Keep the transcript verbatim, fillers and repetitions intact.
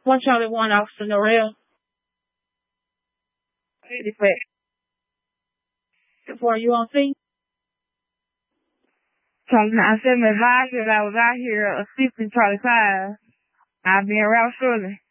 One Charlie One, Officer Norrell. eighty-six. Before you on scene? Charlie nine seven advised that I was out here assisting Charlie five. I'll be in route shortly.